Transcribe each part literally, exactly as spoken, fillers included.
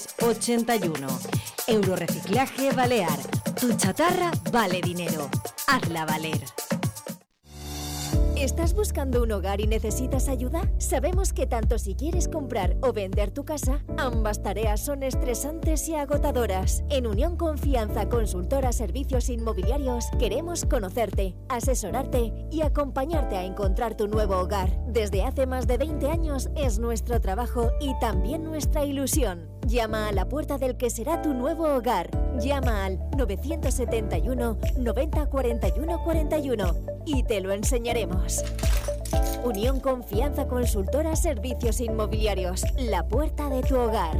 ochenta y uno. Euroreciclaje Balear. Tu chatarra vale dinero. Hazla valer. ¿Estás buscando un hogar y necesitas ayuda? Sabemos que tanto si quieres comprar o vender tu casa, ambas tareas son estresantes y agotadoras. En Unión Confianza Consultora Servicios Inmobiliarios queremos conocerte, asesorarte y acompañarte a encontrar tu nuevo hogar. Desde hace más de veinte años es nuestro trabajo y también nuestra ilusión. Llama a la puerta del que será tu nuevo hogar. Llama al novecientos setenta y uno noventa cuarenta y uno cuarenta y uno y te lo enseñaremos. Unión Confianza Consultora Servicios Inmobiliarios. La puerta de tu hogar.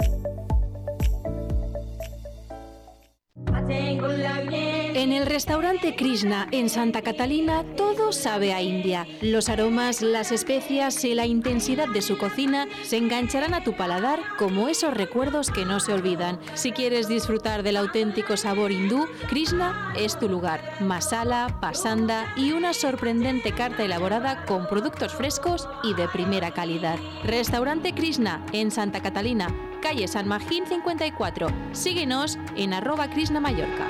En el restaurante Krishna en Santa Catalina todo sabe a India. Los aromas, las especias y la intensidad de su cocina se engancharán a tu paladar como esos recuerdos que no se olvidan. Si quieres disfrutar del auténtico sabor hindú, Krishna es tu lugar. Masala, pasanda y una sorprendente carta elaborada con productos frescos y de primera calidad. Restaurante Krishna en Santa Catalina, calle San Magín cincuenta y cuatro. Síguenos en arroba Krishna Mallorca.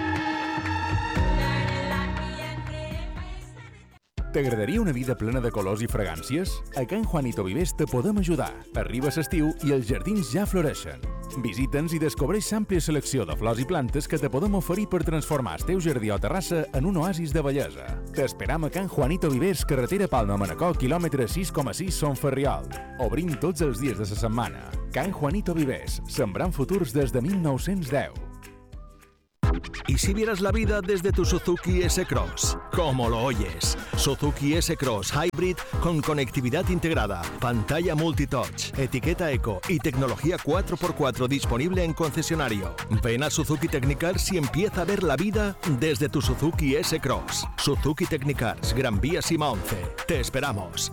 T'agradaria una vida plena de colors i fragàncies? A Can Juanito Vivers te podem ajudar. Arriba l'estiu i els jardins ja floreixen. Visita'ns i descobreix l'àmplia selecció de flors i plantes que te podem oferir per transformar el teu jardí o terrassa en un oasis de bellesa. T'esperam a Can Juanito Vivers, carretera Palma-Manacor, quilòmetre sis coma sis Son Ferriol. Obrim tots els dies de la setmana. Can Juanito Vivers, sembrant futurs des de mil nou-cents deu. ¿Y si vieras la vida desde tu Suzuki S-Cross? ¿Cómo lo oyes? Suzuki S-Cross Hybrid con conectividad integrada, pantalla multitouch, etiqueta eco y tecnología cuatro por cuatro disponible en concesionario. Ven a Suzuki Technicars y empieza a ver la vida desde tu Suzuki S-Cross. Suzuki Technicars, Gran Vía Sima once. Te esperamos.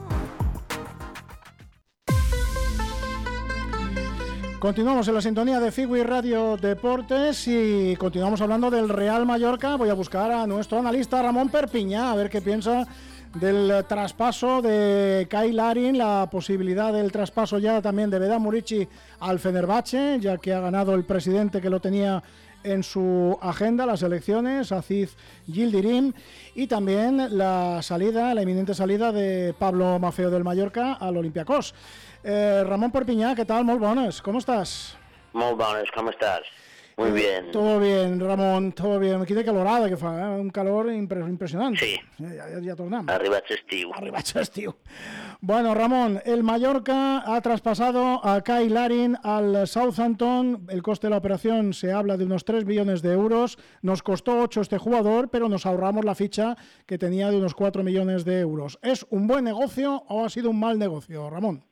Continuamos en la sintonía de Figui Radio Deportes y continuamos hablando del Real Mallorca. Voy a buscar a nuestro analista Ramón Perpiñá a ver qué piensa del traspaso de Kai Larin, la posibilidad del traspaso ya también de Vedat Muriqi al Fenerbahce, ya que ha ganado el presidente que lo tenía en su agenda, las elecciones, Aziz Yildirim, y también la salida, la inminente salida de Pablo Maffeo del Mallorca al Olympiacos. Eh, Ramón Perpiñá, ¿qué tal? Molt bones, ¿cómo estás? Molt bones, ¿cómo estás? Muy bien. Todo bien, Ramón, todo bien. Aquí de calorada que fa, eh? Un calor impre- impresionante. Sí. Eh, ja, ja tornem. Arribat l'estiu. Arribat l'estiu. Bueno, Ramón, el Mallorca ha traspasado a Kai Larin al Southampton. El coste de la operación se habla de unos tres millones de euros. Nos costó ocho este jugador, pero nos ahorramos la ficha que tenía de unos cuatro millones de euros. ¿Es un buen negocio o ha sido un mal negocio, Ramón?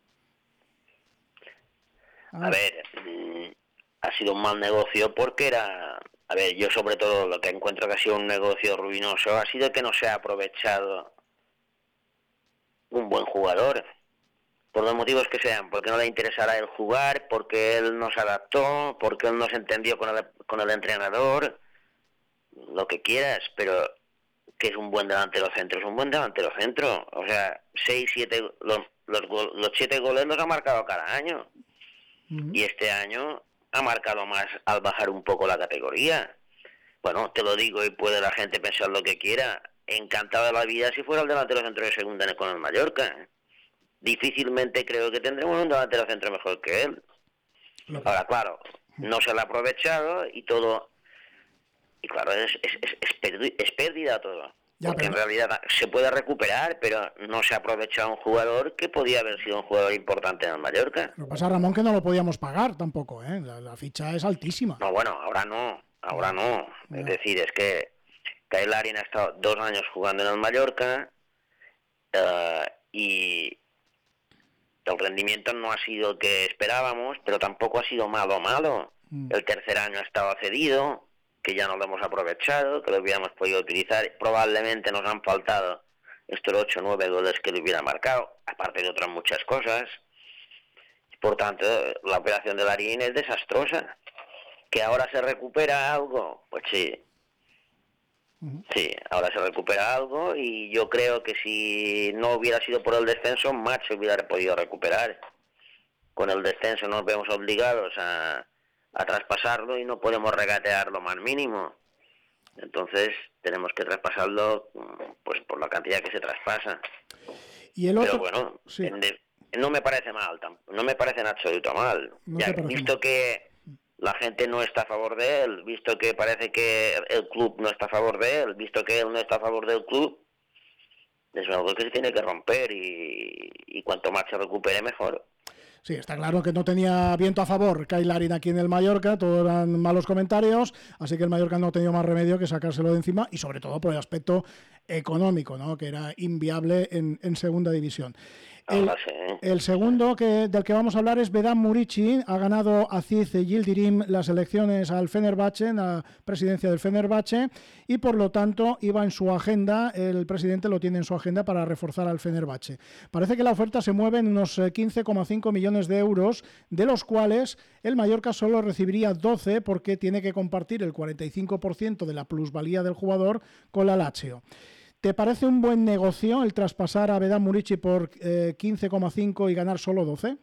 A, a ver, mmm, ha sido un mal negocio porque era... A ver, yo sobre todo lo que encuentro que ha sido un negocio ruinoso ha sido que no se ha aprovechado un buen jugador, por los motivos que sean, porque no le interesará el jugar, porque él no se adaptó, porque él no se entendió con el, con el entrenador, lo que quieras, pero que es un buen delantero centro, es un buen delantero centro, o sea, seis, siete, los, los, los siete goles los ha marcado cada año, uh-huh. Y este año ha marcado más al bajar un poco la categoría. Bueno, te lo digo y puede la gente pensar lo que quiera. Encantado de la vida si fuera el delantero centro de segunda con el Mallorca. Difícilmente creo que tendremos un delantero centro mejor que él. Ahora, claro, no se lo ha aprovechado y todo... Y claro, es, es, es, es, pérdida, es pérdida todo. Ya, porque pero... en realidad se puede recuperar, pero no se ha aprovechado un jugador que podía haber sido un jugador importante en el Mallorca. Lo que pasa, Ramón, que no lo podíamos pagar tampoco, ¿eh? La, la ficha es altísima. No, bueno, ahora no, ahora no. Ya. Es decir, es que Kai Larin ha estado dos años jugando en el Mallorca uh, y el rendimiento no ha sido el que esperábamos, pero tampoco ha sido malo malo. Mm. El tercer año ha estado cedido, que ya no lo hemos aprovechado, que lo hubiéramos podido utilizar. Probablemente nos han faltado estos ocho o nueve goles que le hubiera marcado, aparte de otras muchas cosas. Por tanto, la operación de Larin es desastrosa. ¿Que ahora se recupera algo? Pues sí. Uh-huh. Sí, ahora se recupera algo y yo creo que si no hubiera sido por el descenso, más se hubiera podido recuperar. con el descenso nos vemos obligados a, a traspasarlo y no podemos regatear lo más mínimo. Entonces tenemos que traspasarlo pues por la cantidad que se traspasa. Y el otro, pero bueno, sí. de, no me parece mal, no me parece en absoluto mal. No ya, visto mal. que la gente no está a favor de él, visto que parece que el club no está a favor de él, visto que él no está a favor del club, es algo que se tiene que romper y, y cuanto más se recupere mejor. Sí, está claro que no tenía viento a favor Kyle Larin aquí en el Mallorca, todos eran malos comentarios, así que el Mallorca no ha tenido más remedio que sacárselo de encima y sobre todo por el aspecto económico, ¿no? Que era inviable en, en segunda división. El, el segundo que, del que vamos a hablar es Vedat Muriqi. Ha ganado Aziz Yildirim las elecciones al Fenerbahce, en la presidencia del Fenerbahce, y por lo tanto iba en su agenda, el presidente lo tiene en su agenda para reforzar al Fenerbahce. Parece que la oferta se mueve en unos quince coma cinco millones de euros, de los cuales el Mallorca solo recibiría doce porque tiene que compartir el cuarenta y cinco por ciento de la plusvalía del jugador con la Lazio. ¿Te parece un buen negocio el traspasar a Vedat Muriqi por eh, quince coma cinco y ganar solo doce?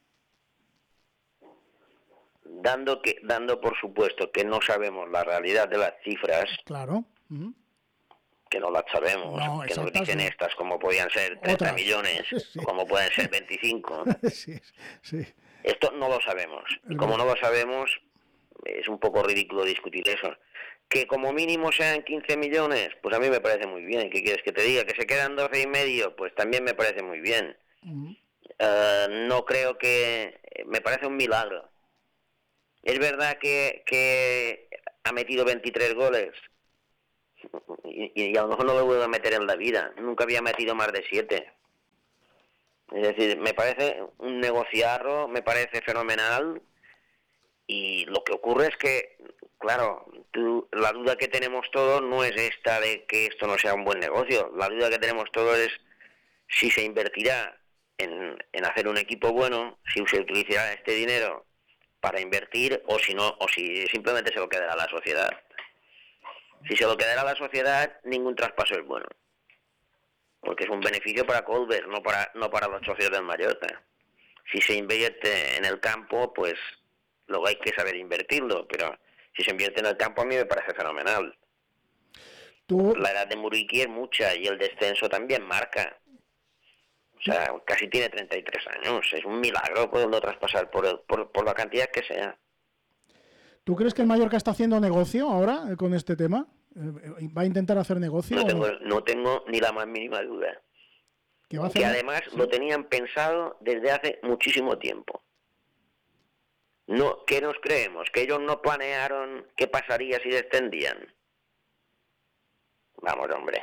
Dando que dando por supuesto que no sabemos la realidad de las cifras. Claro. Uh-huh. Que no las sabemos. No, que nos dicen no. estas como podían ser treinta Otras. millones, sí. como pueden ser veinticinco. sí, sí. Esto no lo sabemos. Y como no lo sabemos, es un poco ridículo discutir eso. Que como mínimo sean quince millones, pues a mí me parece muy bien. ¿Qué quieres que te diga? Que se quedan doce y medio, pues también me parece muy bien. Uh-huh. Uh, no creo que... Me parece un milagro. Es verdad que, que ha metido veintitrés goles y, y a lo mejor no lo vuelvo a meter en la vida. Nunca había metido más de siete. Es decir, me parece un negociarro, me parece fenomenal. Y lo que ocurre es que, claro, tú, la duda que tenemos todos no es esta de que esto no sea un buen negocio. La duda que tenemos todos es si se invertirá en, en hacer un equipo bueno, si se utilizará este dinero para invertir o si no, o si simplemente se lo quedará a la sociedad. Si se lo quedará a la sociedad, ningún traspaso es bueno. Porque es un beneficio para Colbert, no para, no para los socios del Mallorca. Si se invierte en el campo, pues... Luego hay que saber invertirlo, pero si se invierte en el campo a mí me parece fenomenal. ¿Tú? La edad de Muriqi es mucha y el descenso también marca. O sea, casi tiene treinta y tres años. Es un milagro poderlo traspasar por, el, por, por la cantidad que sea. ¿Tú crees que el Mallorca está haciendo negocio ahora eh, con este tema? Eh, ¿Va a intentar hacer negocio? No tengo, no tengo ni la más mínima duda. ¿Qué va a hacer? Que además sí. Lo tenían pensado desde hace muchísimo tiempo. No, ¿qué nos creemos? ¿Que ellos no planearon qué pasaría si descendían? Vamos, hombre.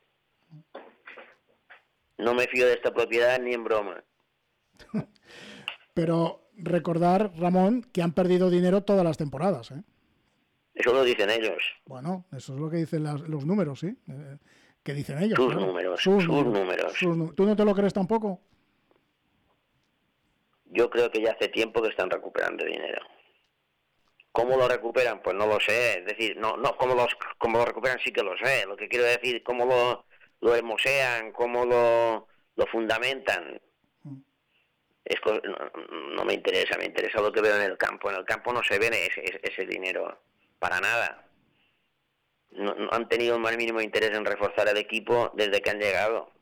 No me fío de esta propiedad ni en broma. Pero recordar, Ramón, que han perdido dinero todas las temporadas, ¿eh? Eso lo dicen ellos. Bueno, eso es lo que dicen las, los números, ¿sí? Eh, que dicen ellos. Sus claro. números, sus, sus números. números. Sus, ¿Tú no te lo crees tampoco? Yo creo que ya hace tiempo que están recuperando dinero. ¿Cómo lo recuperan? Pues no lo sé. Es decir, no, no, cómo, los, cómo lo recuperan sí que lo sé. Lo que quiero decir, cómo lo, lo hermosean, cómo lo, lo fundamentan. Es, no, no me interesa, me interesa lo que veo en el campo. En el campo no se ve ese, ese dinero, para nada. No, no han tenido el más mínimo interés en reforzar el equipo desde que han llegado.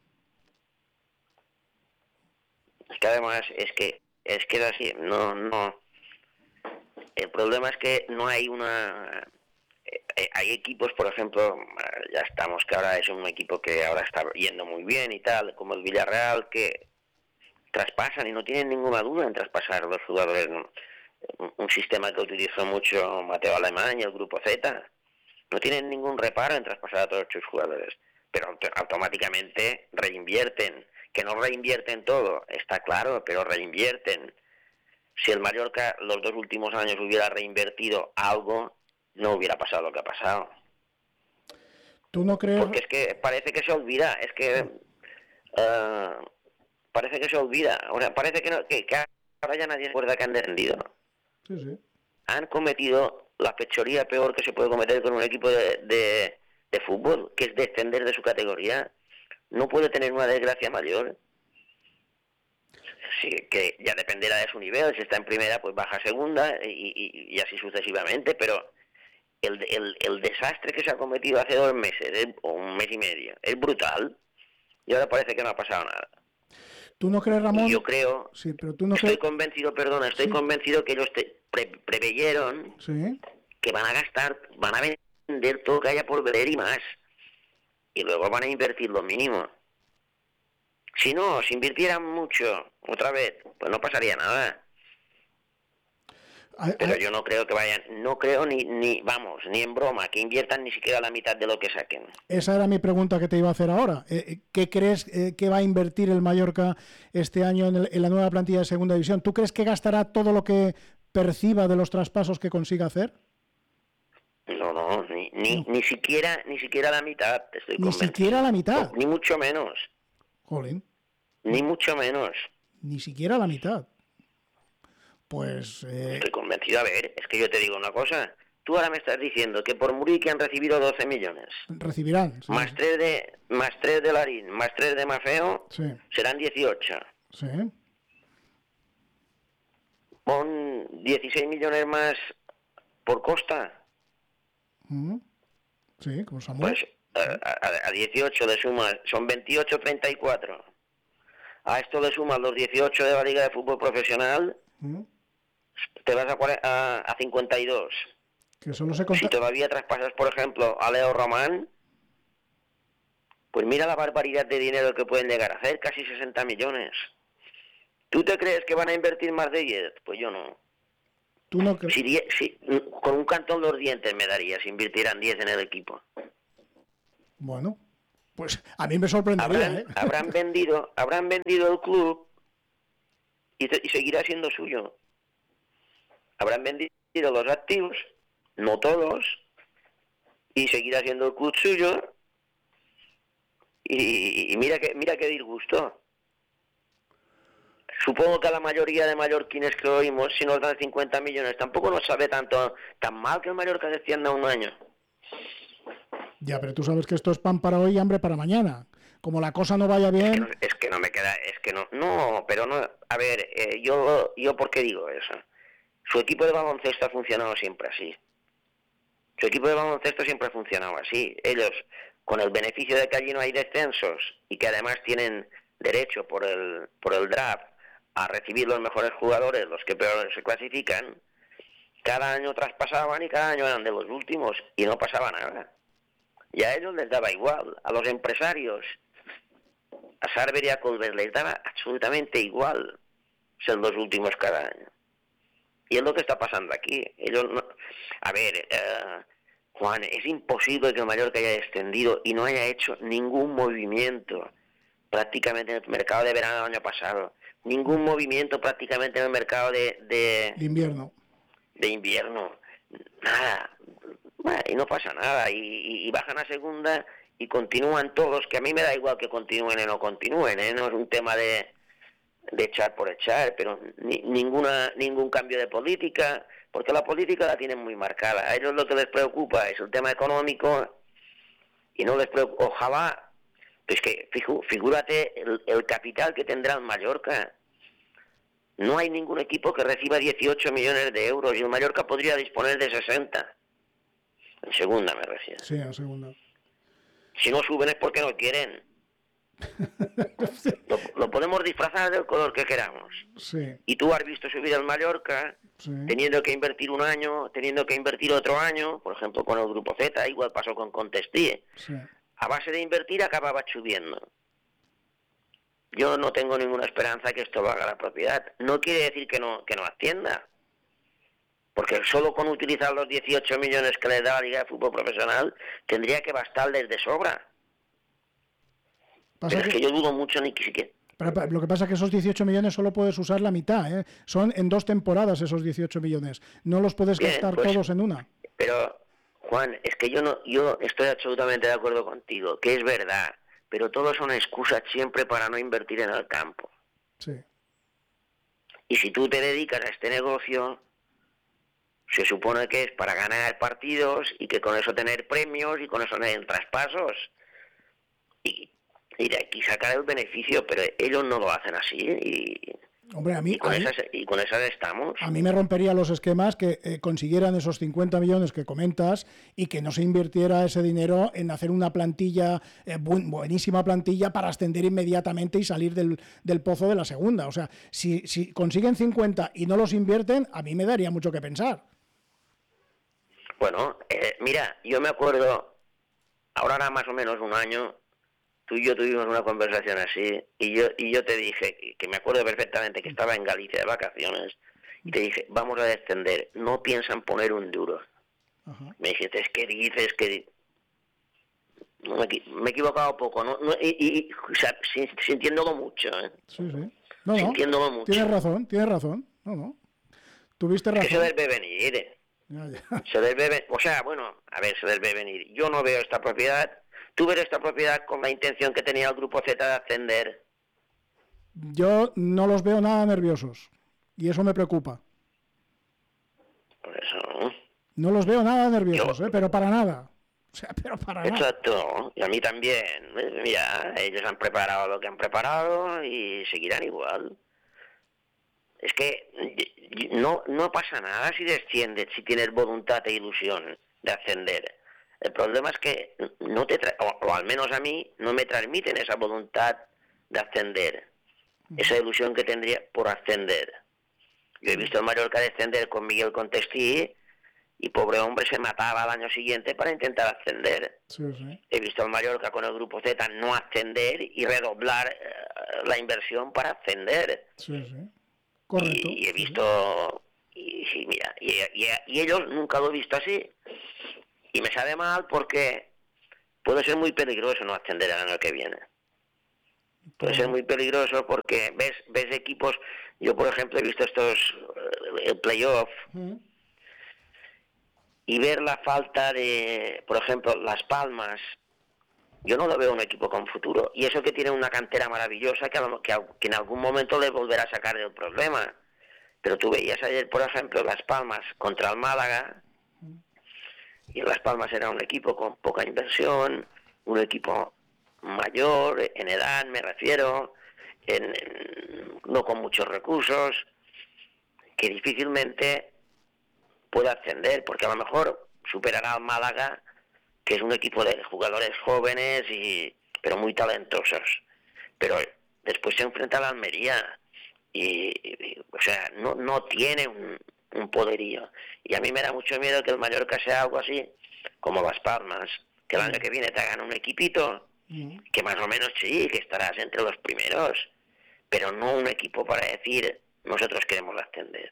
Es que además es que es que es así, no, no. El problema es que no hay una... Eh, hay equipos, por ejemplo, ya estamos, que ahora es un equipo que ahora está yendo muy bien y tal, como el Villarreal, que traspasan y no tienen ninguna duda en traspasar los jugadores. Un, un sistema que utilizó mucho Mateo Alemán y el Grupo Z. No tienen ningún reparo en traspasar a todos sus jugadores, pero automáticamente reinvierten. Que no reinvierten todo, está claro, pero reinvierten. Si el Mallorca los dos últimos años hubiera reinvertido algo, no hubiera pasado lo que ha pasado. ¿Tú no crees? Porque es que parece que se olvida, es que uh, parece que se olvida. Ahora parece que, no, que, que ahora ya nadie recuerda que han descendido. Sí, sí. Han cometido la fechoría peor que se puede cometer con un equipo de, de, de fútbol, que es descender de su categoría. No puede tener una desgracia mayor. sí, que ya dependerá de su nivel. Si está en primera, pues baja a segunda y, y, y así sucesivamente, pero el, el, el desastre que se ha cometido hace dos meses, es, o un mes y medio, es brutal, y ahora parece que no ha pasado nada. ¿Tú no crees, Ramón? Y yo creo, sí, pero tú no estoy crees... convencido, perdona, estoy sí. convencido que ellos te, pre, preveyeron sí. que van a gastar, van a vender todo que haya por vender y más, y luego van a invertir lo mínimo. Si no, si invirtieran mucho, otra vez, pues no pasaría nada. A, a... Pero yo no creo que vayan, no creo ni, ni, vamos, ni en broma, que inviertan ni siquiera la mitad de lo que saquen. Esa era mi pregunta que te iba a hacer ahora. Eh, ¿Qué crees eh, que va a invertir el Mallorca este año en, el, en la nueva plantilla de Segunda División? ¿Tú crees que gastará todo lo que perciba de los traspasos que consiga hacer? No, no, ni, ni, no. ni siquiera, ni siquiera la mitad, estoy Ni convencido. siquiera la mitad. No, ni mucho menos. Jolín. Ni mucho menos. Ni siquiera la mitad. Pues... Eh... Estoy convencido. A ver, es que yo te digo una cosa. Tú ahora me estás diciendo que por Muriqui han recibido doce millones. Recibirán. Sí, más sí. tres de más tres de Larín, más tres de Mafeo, sí. serán dieciocho. Sí. Pon dieciséis millones más por Costa. Mm. Sí, como Samuel. Pues a, a, a dieciocho le sumas, son veintiocho, treinta y cuatro. A esto le sumas los dieciocho de la Liga de Fútbol Profesional, mm. te vas a, a, a cincuenta y dos. Que solo se conta... Si todavía traspasas, por ejemplo, a Leo Román, pues mira la barbaridad de dinero que pueden llegar a hacer, casi sesenta millones. ¿Tú te crees que van a invertir más de diez? Pues yo no. ¿Tú no crees? Si, si, con un canto en los dientes me daría si invirtieran diez en el equipo. Bueno, pues a mí me sorprendería. Habrán, ¿eh? habrán vendido, habrán vendido el club y, te, y seguirá siendo suyo. Habrán vendido los activos, no todos, y seguirá siendo el club suyo. Y, y mira que mira qué disgusto. Supongo que a la mayoría de mallorquines que oímos, si nos dan cincuenta millones, tampoco nos sabe tanto tan mal que el Mallorca descienda un año. Ya, pero tú sabes que esto es pan para hoy y hambre para mañana. Como la cosa no vaya bien... Es que no, es que no me queda... Es que no... No, pero no... A ver, eh, yo, yo ¿por qué digo eso? Su equipo de baloncesto ha funcionado siempre así. Su equipo de baloncesto siempre ha funcionado así. Ellos, con el beneficio de que allí no hay descensos y que además tienen derecho por el, por el draft a recibir los mejores jugadores, los que peor se clasifican, cada año traspasaban y cada año eran de los últimos y no pasaba nada. Y a ellos les daba igual, a los empresarios, a Sarver y a Colbert les daba absolutamente igual ser los últimos cada año. Y es lo que está pasando aquí. Ellos no... A ver, eh, Juan, es imposible que el Mallorca haya descendido y no haya hecho ningún movimiento prácticamente en el mercado de verano del año pasado. Ningún movimiento prácticamente en el mercado de... De, de invierno. De invierno. Nada. Bueno, y no pasa nada. Y, y, y bajan a segunda y continúan todos, que a mí me da igual que continúen o no continúen, ¿eh? No es un tema de... de echar por echar, pero ni, ninguna ningún cambio de política, porque la política la tienen muy marcada. A ellos lo que les preocupa es el tema económico y no les preocupa. Ojalá, pues que fijú, figúrate el, el capital que tendrá el Mallorca. No hay ningún equipo que reciba dieciocho millones de euros y el Mallorca podría disponer de sesenta. En segunda me refiero. Sí, en segunda. Si no suben es porque no quieren. Lo, lo podemos disfrazar del color que queramos. Sí. Y tú has visto subir al Mallorca, sí, teniendo que invertir un año, teniendo que invertir otro año, por ejemplo con el Grupo Z, igual pasó con Contestí. Sí. A base de invertir acababa subiendo. Yo no tengo ninguna esperanza que esto lo haga la propiedad. No quiere decir que no que no ascienda, porque solo con utilizar los dieciocho millones que le da la Liga de Fútbol Profesional tendría que bastarles de sobra. Pero que... es que yo dudo mucho ni que siquiera. Pero, pero lo que pasa es que esos dieciocho millones solo puedes usar la mitad, ¿eh? Son en dos temporadas esos dieciocho millones. No los puedes Bien, gastar pues, todos en una. Pero, Juan, es que yo no, yo estoy absolutamente de acuerdo contigo, que es verdad, pero todo son excusas siempre para no invertir en el campo. Sí. Y si tú te dedicas a este negocio, se supone que es para ganar partidos y que con eso tener premios y con eso tener traspasos. Y... y de aquí sacar el beneficio, pero ellos no lo hacen así. Y, Hombre, a mí, y, con a mí, esas, y con esas estamos. A mí me rompería los esquemas que eh, consiguieran esos cincuenta millones que comentas y que no se invirtiera ese dinero en hacer una plantilla, eh, buen, buenísima plantilla para ascender inmediatamente y salir del, del pozo de la segunda. O sea, si, si consiguen cincuenta y no los invierten, a mí me daría mucho que pensar. Bueno, eh, mira, yo me acuerdo, ahora era más o menos un año, tú y yo tuvimos una conversación así, y yo y yo te dije, que me acuerdo perfectamente que estaba en Galicia de vacaciones, y te dije, vamos a descender, no piensan poner un duro. Ajá. Me dijiste, es que dices que... No, me, me he equivocado poco, ¿no? no y, y, o sea, sintiéndolo mucho, ¿eh? Sí, sí. No, sintiéndolo no, mucho. Tienes razón, tienes razón. No, no. Tuviste razón. Que se debe venir, ¿eh? Ya, ya. Se debe, o sea, bueno, a ver, se debe venir. Yo no veo esta propiedad... ¿Tú ves esta propiedad con la intención que tenía el Grupo Z de ascender? Yo no los veo nada nerviosos y eso me preocupa. Por eso, ¿no? No los veo nada nerviosos, Yo... ¿eh? Pero para nada. O sea, pero para nada. Exacto, y a mí también. Mira, ellos han preparado lo que han preparado y seguirán igual. Es que no, no pasa nada si desciendes, si tienes voluntad e ilusión de ascender. El problema es que no te tra- o, o al menos a mí no me transmiten esa voluntad de ascender, esa ilusión que tendría por ascender. Yo he visto el Mallorca descender con Miguel Contestí y pobre hombre se mataba al año siguiente para intentar ascender. Sí, sí. He visto el Mallorca con el Grupo Z no ascender y redoblar uh, la inversión para ascender. Sí, sí. Correcto. Y, y he visto y, y mira y, y, y ellos nunca lo he visto así. Y me sabe mal porque puede ser muy peligroso no ascender el año que viene. Puede ser muy peligroso porque ves ves equipos, yo por ejemplo he visto estos, el playoff, uh-huh. y ver la falta de, por ejemplo, Las Palmas, yo no lo veo un equipo con futuro. Y eso que tiene una cantera maravillosa que, a lo, que, a, que en algún momento le volverá a sacar del problema. Pero tú veías ayer, por ejemplo, Las Palmas contra el Málaga, y Las Palmas era un equipo con poca inversión, un equipo mayor, en edad me refiero, en, en, no con muchos recursos, que difícilmente puede ascender, porque a lo mejor superará al Málaga, que es un equipo de jugadores jóvenes, y pero muy talentosos. Pero después se enfrenta a la Almería, y, y o sea, no, no tiene un... un poderío, y a mí me da mucho miedo que el Mallorca sea algo así como Las Palmas, que el año que viene te hagan un equipito que más o menos sí, que estarás entre los primeros, pero no un equipo para decir nosotros queremos ascender.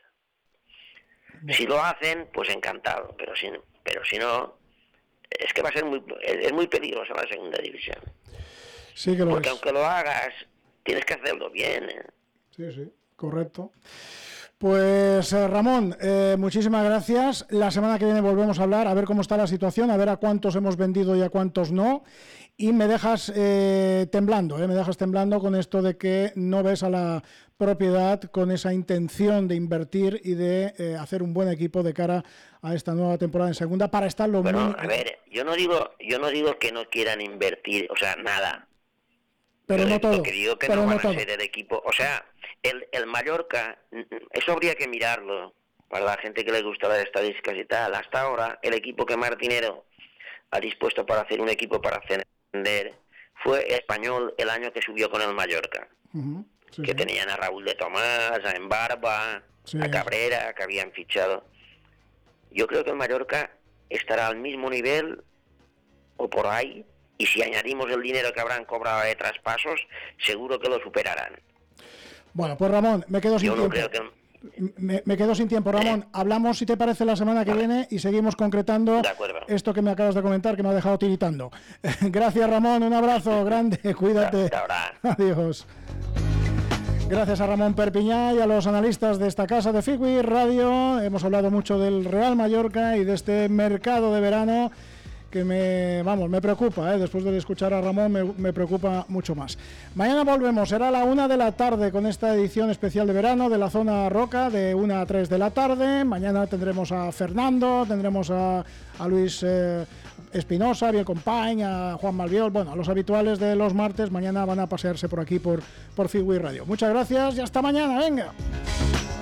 Si lo hacen, pues encantado, pero si, pero si no, es que va a ser muy, es muy peligroso la segunda división. Sí que lo porque es. Aunque lo hagas, tienes que hacerlo bien, ¿eh? Sí, sí, correcto. Pues eh, Ramón, eh, muchísimas gracias. La semana que viene volvemos a hablar, a ver cómo está la situación, a ver a cuántos hemos vendido y a cuántos no. Y me dejas eh, temblando, eh, me dejas temblando con esto de que no ves a la propiedad con esa intención de invertir y de eh, hacer un buen equipo de cara a esta nueva temporada en segunda para estar lo Pero, muy... a ver, yo no digo, yo no digo que no quieran invertir, o sea, nada. Pero yo no todo. Lo que digo que pero no van no todo. a ser el equipo, o sea, el, el Mallorca, eso habría que mirarlo para la gente que le gusta las estadísticas y tal. Hasta ahora, el equipo que más dinero ha dispuesto para hacer un equipo para ascender fue Español el año que subió con el Mallorca. Uh-huh. Sí, que sí. tenían a Raúl de Tomás, a Embarba, sí. a Cabrera, que habían fichado. Yo creo que el Mallorca estará al mismo nivel o por ahí, y si añadimos el dinero que habrán cobrado de traspasos, seguro que lo superarán. Bueno, pues Ramón, me quedo sin Yo no tiempo. creo que... Me, me quedo sin tiempo, Ramón. ¿Eh? Hablamos, si te parece, la semana que vale. viene y seguimos concretando esto que me acabas de comentar, que me ha dejado tiritando. Gracias, Ramón. Un abrazo grande. Cuídate. Hasta ahora. Adiós. Gracias a Ramón Perpiñá y a los analistas de esta casa de Figui Radio. Hemos hablado mucho del Real Mallorca y de este mercado de verano que me, vamos, me preocupa, ¿eh? Después de escuchar a Ramón me, me preocupa mucho más. Mañana volvemos, será a la una de la tarde con esta edición especial de verano de la Zona Roca, de una a tres de la tarde. Mañana tendremos a Fernando, tendremos a, a Luis eh, Espinosa, bien compañ, a Juan Malviol, bueno, a los habituales de los martes. Mañana van a pasearse por aquí por, por Figui Radio. Muchas gracias y hasta mañana, venga.